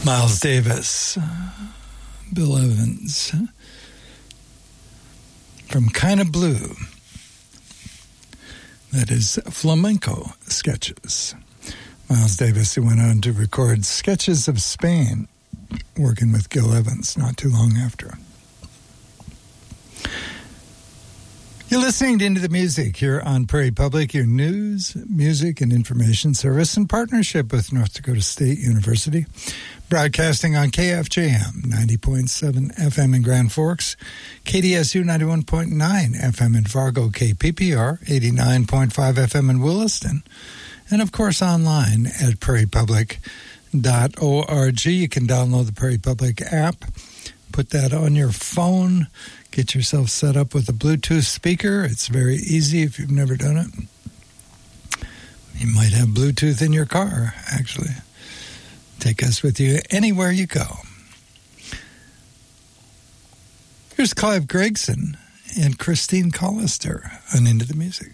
Miles Davis, Bill Evans, from Kinda Blue. That is Flamenco Sketches. Miles Davis, who went on to record Sketches of Spain, working with Gil Evans not too long after. You're listening to Into the Music here on Prairie Public, your news, music, and information service in partnership with North Dakota State University. Broadcasting on KFJM 90.7 FM in Grand Forks, KDSU 91.9 FM in Fargo, KPPR 89.5 FM in Williston, and of course online at prairiepublic.org. You can download the Prairie Public app, put that on your phone, get yourself set up with a Bluetooth speaker. It's very easy if you've never done it. You might have Bluetooth in your car, actually. Take us with you anywhere you go. Here's Clive Gregson and Christine Collister on Into the Music.